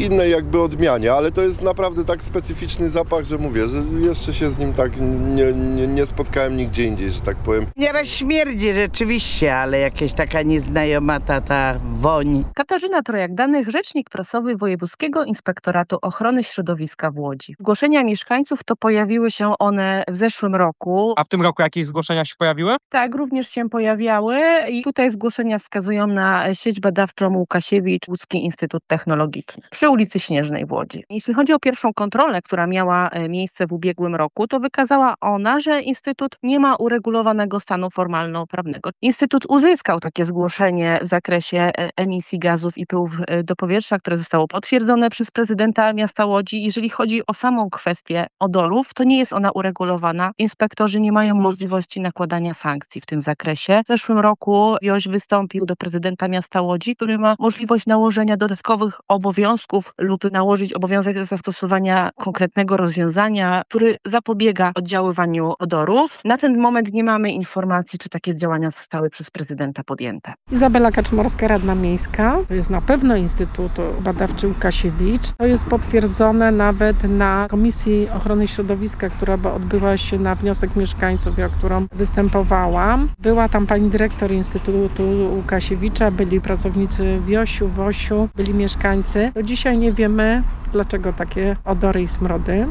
innej jakby odmianie, ale to jest naprawdę tak specyficzny zapach, że mówię, że jeszcze się z nim tak nie spotkałem nigdzie indziej, że tak powiem. Nieraz śmierdzi rzeczywiście, ale jakaś taka nieznajoma ta woń. Katarzyna Trojak-Danych, rzecznik prasowy Wojewódzkiego Inspektoratu Ochrony Środowiska w Łodzi. Zgłoszenia mieszkańców to pojawiły się one w zeszłym roku. A w tym roku jakieś zgłoszenia się pojawiły? Tak, również się pojawiały i tutaj zgłoszenia wskazują na sieć badawczą Łukasiewicz, Łódzki Instytut Technologiczny przy ulicy Śnieżnej w Łodzi. Jeśli chodzi o pierwszą kontrolę, która miała miejsce w ubiegłym roku, to wykazała ona, że Instytut nie ma uregulowanego stanu formalno-prawnego. Instytut uzyskał takie zgłoszenie w zakresie emisji gazów i pyłów do powietrza, które zostało potwierdzone przez prezydenta miasta Łodzi. Jeżeli chodzi o samą kwestię odorów, to nie jest ona uregulowana. Inspektorzy nie mają możliwości nakładania sankcji w tym zakresie. W zeszłym roku WIOŚ wystąpił do prezydenta miasta Łodzi, który ma możliwość nałożenia dodatkowych obowiązków lub nałożyć obowiązek zastosowania konkretnego rozwiązania, który zapobiega oddziaływaniu odorów. Na ten moment nie mamy informacji, czy takie działania zostały przez prezydenta podjęte. Izabela Kaczmarska, radna miejska. To jest na pewno Instytut Badawczy Łukasiewicz. To jest potwierdzone nawet na Komisji Ochrony Środowiska, która odbyła się na wniosek mieszkańców, o którą występowałam. Była tam pani dyrektor Instytutu Łukasiewicza, byli pracownicy WIOŚ-u, WOŚ-u, byli mieszkańcy. Do dzisiaj nie wiemy, dlaczego takie odory i smrody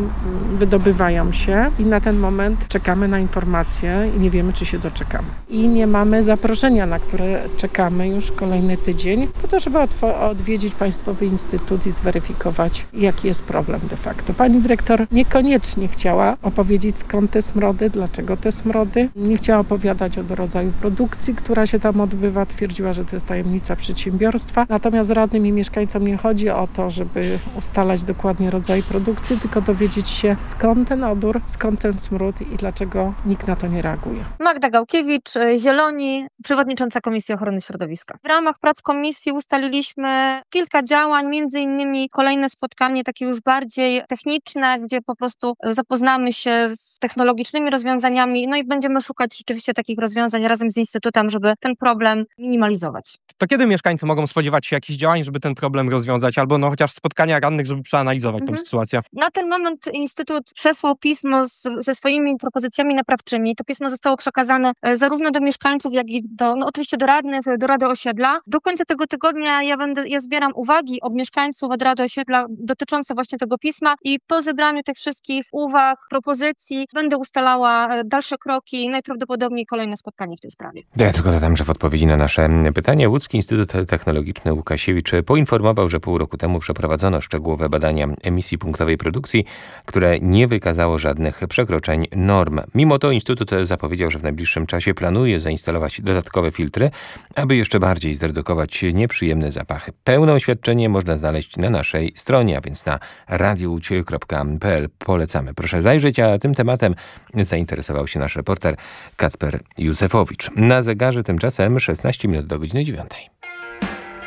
wydobywają się i na ten moment czekamy na informacje i nie wiemy, czy się doczekamy. I nie mamy zaproszenia, na które czekamy już kolejny tydzień, po to, żeby odwiedzić Państwowy Instytut i zweryfikować, jaki jest problem de facto. Pani dyrektor niekoniecznie chciała opowiedzieć, skąd te smrody, dlaczego te smrody. Nie chciała opowiadać o rodzaju produkcji, która się tam odbywa. Twierdziła, że to jest tajemnica przedsiębiorstwa. Natomiast radnym i mieszkańcom nie chodzi o to, żeby ustalać dokładnie rodzaj produkcji, tylko dowiedzieć się, skąd ten odór, skąd ten smród i dlaczego nikt na to nie reaguje. Magda Gałkiewicz, Zieloni, przewodnicząca Komisji Ochrony Środowiska. W ramach prac komisji ustaliliśmy kilka działań, między innymi kolejne spotkanie takie już bardziej techniczne, gdzie po prostu zapoznamy się z technologicznymi rozwiązaniami, no i będziemy szukać rzeczywiście takich rozwiązań razem z Instytutem, żeby ten problem minimalizować. To kiedy mieszkańcy mogą spodziewać się jakichś działań, żeby ten problem rozwiązać, albo chociaż spotkania radnych, żeby przeanalizować tę sytuację? Na ten moment Instytut przesłał pismo ze swoimi propozycjami naprawczymi. To pismo zostało przekazane zarówno do mieszkańców, jak i oczywiście do radnych, do Rady Osiedla. Do końca tego tygodnia ja zbieram uwagi od mieszkańców, od Rady Osiedla dotyczące właśnie tego pisma i po zebraniu tych wszystkich uwag, propozycji będę ustalała dalsze kroki, najprawdopodobniej kolejne spotkanie w tej sprawie. Ja tylko dodam, że w odpowiedzi na nasze pytanie Łódzki Instytut Technologiczny Łukasiewicz poinformował, że pół roku temu przeprowadzono szczegółowe badania emisji punktowej produkcji, które nie wykazało żadnych przekroczeń norm. Mimo to Instytut zapowiedział, że w najbliższym czasie planuje zainstalować dodatkowe filtry, aby jeszcze bardziej zredukować nieprzyjemne zapachy. Pełne oświadczenie można znaleźć na naszej stronie, a więc na radiouć.pl. Polecamy. Proszę zajrzeć, a tym tematem zainteresował się nasz reporter Kacper Józefowicz. Na zegarze tymczasem 16 minut do godziny 9.